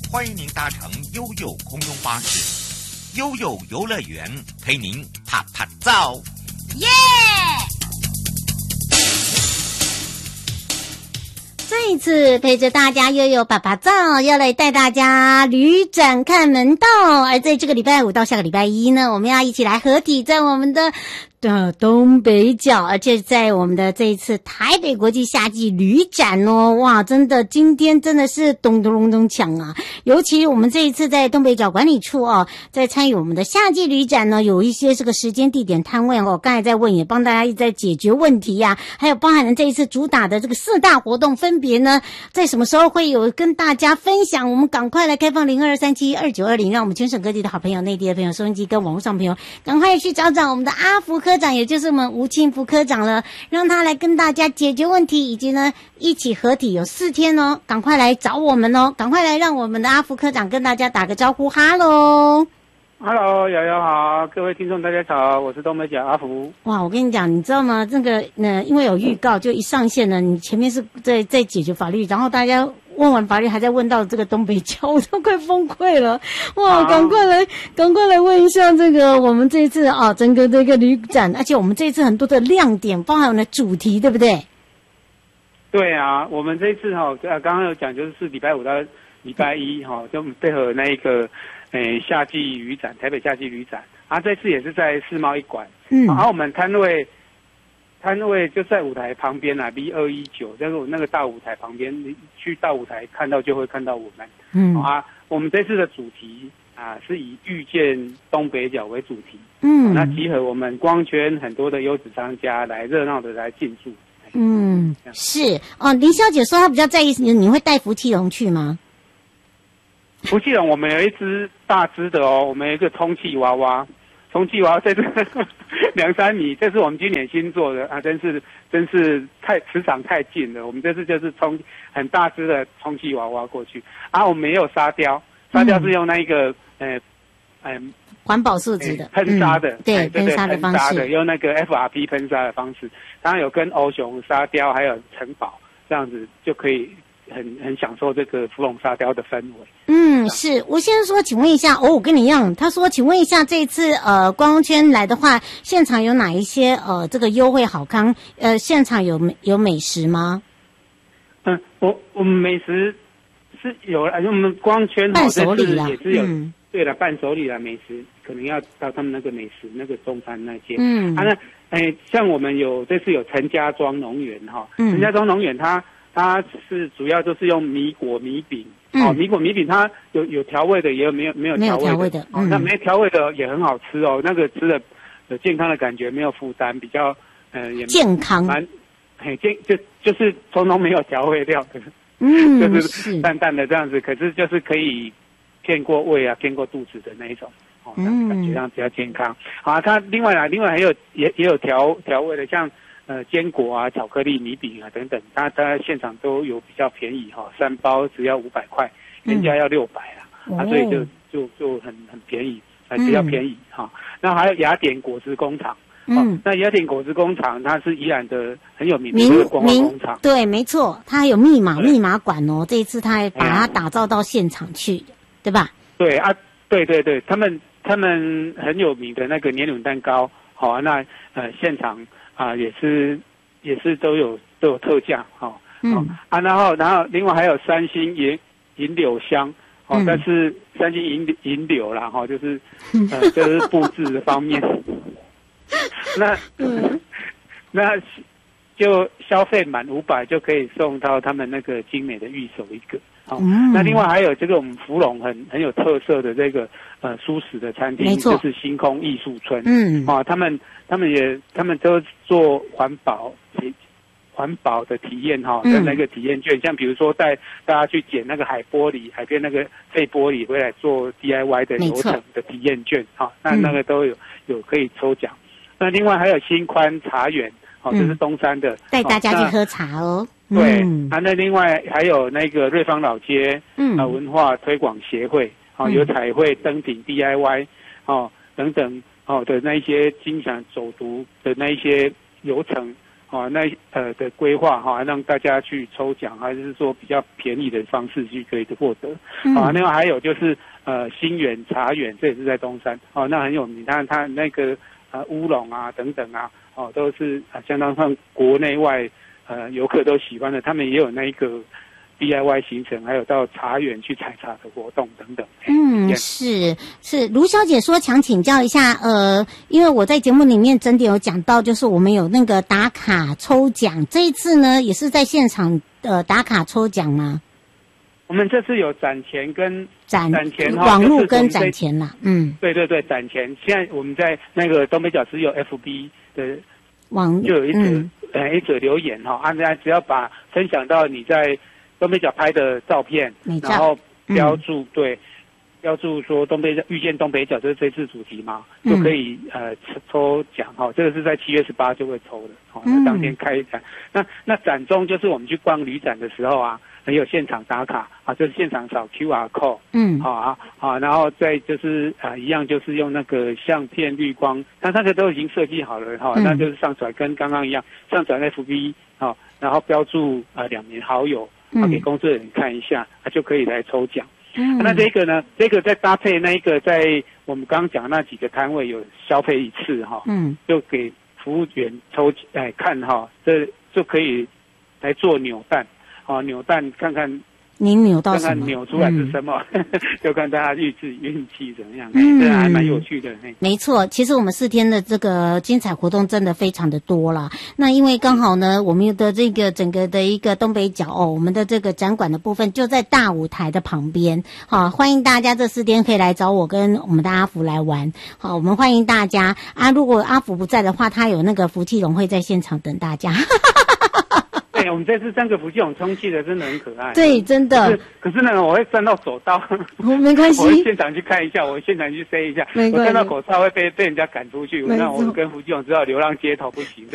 欢迎您搭乘悠悠空中巴士，悠悠游乐园陪您啪啪照， 耶！ 再一次陪着大家悠悠爸爸照，要来带大家旅展看门道。而在这个礼拜五到下个礼拜一呢，我们要一起来合体在我们的东北角，而且在我们的这一次台北国际夏季旅展哦，哇，真的今天真的是咚咚咚咚锵啊！尤其我们这一次在东北角管理处哦，在参与我们的夏季旅展呢，有一些这个时间地点摊位哦，刚才在问也帮大家一直在解决问题呀，还有包含了这一次主打的这个4大活动，分别呢在什么时候会有跟大家分享？我们赶快来开放02372920，让我们全省各地的好朋友、内地的朋友、收音机跟网络上朋友，赶快去找我们的阿福科长，也就是我们吴庆福科长了，让他来跟大家解决问题，以及呢一起合体有4天哦，赶快来找我们哦，赶快来让我们的阿福科长跟大家打个招呼，哈喽。 Hello， 瑶瑶好，各位听众大家好，我是东北角阿福。 哇，我跟你讲，你知道吗？这个因为有预告，就一上线呢，你前面是在解决法律，然后大家问完法律，还在问到这个东北角，我都快崩溃了。哇，赶快来问一下这个我们这一次啊，整个这个旅展，而且我们这一次很多的亮点，包含我们的主题，对不对？ 对啊，我们这一次刚刚有讲，就是礼拜五到礼拜一就配合那个夏季旅展，台北夏季旅展，这次也是在世贸一馆，然后我们摊位就在舞台旁边啊 B219， 就是那个大舞台旁边，你去大舞台看到就会看到我们，我们这次的主题是以遇见东北角为主题，那集合我们光圈很多的优质商家来热闹的来进驻， 是哦，林小姐说她比较在意你会带福气龙去吗？ 福气龙我们有一只大只的哦，我们有一个充气娃娃这是2-3米，这是我们今年新做的真是磁场太近了，我们这次就是很大只的充气娃娃过去我们也有沙雕是用那个环保树脂的喷砂的， 对喷砂的方式， 用那个 FRP 喷砂的方式，当然有跟欧熊沙雕还有城堡这样子就可以很享受这个芙蓉沙雕的氛围。 是我先说，请问一下我跟你一样，他说请问一下这一次光圈来的话，现场有哪一些这个优惠好康？现场有美食吗？ 我们美食是有了，我们光圈伴手礼啦， 也是有，对了，伴手礼啦，美食可能要到他们那个美食那个中餐那些，像我们这次有陈家庄农园陈家庄农园它是主要就是用米果米饼，米果米饼它有调味的，也有没有调味的，那没调味的也很好吃哦，那个吃的有健康的感觉，没有负担，比较也健康， 就是通通没有调味料的，就是淡淡的这样子，可是就是可以骗过胃骗过肚子的那一种，感觉上比较健康。它另外还有也有调味的，像坚果巧克力米饼等等，它现场都有比较便宜3包只要500块，人家要600啦，所以就很便宜，比较便宜那还有雅典果汁工厂，那雅典果汁工厂它是宜兰的很有名的这个观光工厂， 对，没错，它还有密码馆哦，这一次它还把它打造到现场去，对吧？ 对对，他们很有名的那个年轮蛋糕，那现场也是都有特价然后另外还有3星银柳香但是3星银柳啦就是就是布置的方面那就消费满500就可以送到他们那个精美的玉手一个那另外还有这个我们芙蓉很有特色的这个蔬食的餐厅，就是星空艺术村。他们都做环保的体验的那个体验券，像比如说带大家去捡那个海边那个废玻璃回来做 DIY 的流程的体验券那个都有可以抽奖。那另外还有新宽茶园这是东山的， 带大家去喝茶哦。 对那另外还有那个瑞芳老街文化推广协会有彩绘登顶 DIY 等等的那一些精想走读的那一些流程的规划让大家去抽奖，还是说比较便宜的方式去可以获得。另外还有就是新源茶园，这也是在东山那很有名，它那个乌龙啊等等啊都是相当上国内外游客都喜欢的，他们也有那个DIY 行程，还有到茶园去采茶的活动等等。 是卢小姐说想请教一下，因为我在节目里面真的有讲到，就是我们有那个打卡抽奖，这一次呢也是在现场打卡抽奖吗？ 我们这次有展前跟展前网络跟展前啦， 对，展前。现在我们在那个东北角只有 FB 的网就有一则留言大家只要把分享到你在东北角拍的照片，然后标注标注说遇见东北角，这是这次主题嘛，就可以抽奖这个是在7月18就会抽的那当天开展。那展中就是我们去逛旅展的时候很有现场打卡就是现场扫 QR code， 然后再就是一样就是用那个相片滤光，它那个都已经设计好了那就是上传跟刚刚一样，上传 FB 然后标注2名好友给工作人员看一下，就可以来抽奖。那这个呢？这个再搭配那个在我们刚刚讲那几个摊位有消费一次就给服务员看这就可以来做扭蛋扭蛋看看你扭到什么？ 看看扭出来是什么，就看大家运气怎么样。这还蛮有趣的。 没错，其实我们4天的这个精彩活动真的非常的多了。那因为刚好呢，我们的这个整个的一个东北角我们的这个展馆的部分就在大舞台的旁边。好，欢迎大家这4天可以来找我跟我们的阿福来玩。好，我们欢迎大家如果阿福不在的话，他有那个福气龙会在现场等大家。 我们这次3个福气龙充气的真的很可爱。 对，真的。 可是呢，我会站到走道。 没关系。 我会现场去看一下，我现场去塞一下。我站到口罩会被人家赶出去。那我跟福气龙只好流浪街头，不行。